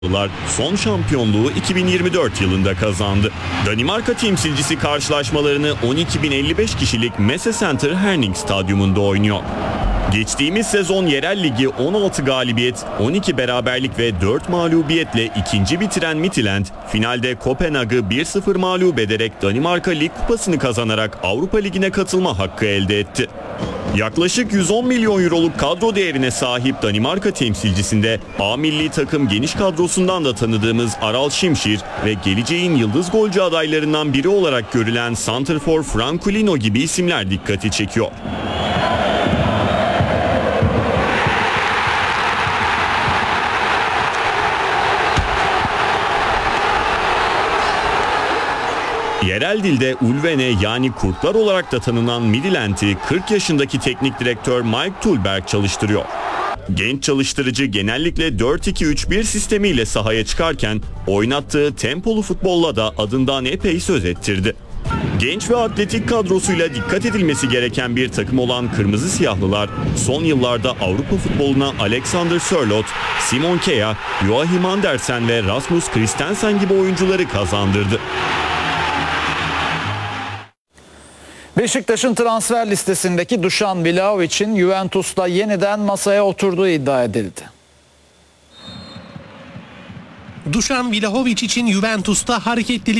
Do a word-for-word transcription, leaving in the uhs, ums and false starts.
Son şampiyonluğu iki bin yirmi dört yılında kazandı. Danimarka temsilcisi karşılaşmalarını on iki bin elli beş kişilik Messe Center Herning Stadyumunda oynuyor. Geçtiğimiz sezon yerel ligi on altı galibiyet, on iki beraberlik ve dört mağlubiyetle ikinci bitiren Midtjylland, finalde Kopenhag'ı bir sıfır mağlup ederek Danimarka Lig Kupası'nı kazanarak Avrupa Ligi'ne katılma hakkı elde etti. Yaklaşık yüz on milyon euroluk kadro değerine sahip Danimarka temsilcisinde A milli takım geniş kadrosundan da tanıdığımız Aral Şimşir ve geleceğin yıldız golcü adaylarından biri olarak görülen santrfor Francolino gibi isimler dikkati çekiyor. Yerel dilde Ulvene yani kurtlar olarak da tanınan Midtjylland'i kırk yaşındaki teknik direktör Mike Tulberg çalıştırıyor. Genç çalıştırıcı genellikle dört iki üç bir sistemiyle sahaya çıkarken oynattığı tempolu futbolla da adından epey söz ettirdi. Genç ve atletik kadrosuyla dikkat edilmesi gereken bir takım olan Kırmızı Siyahlılar son yıllarda Avrupa futboluna Alexander Sørloth, Simon Kjær, Joachim Andersen ve Rasmus Christensen gibi oyuncuları kazandırdı. Beşiktaş'ın transfer listesindeki Dušan Vlahović'in Juventus'ta yeniden masaya oturduğu iddia edildi. Dušan Vlahović için Juventus'ta hareketlilik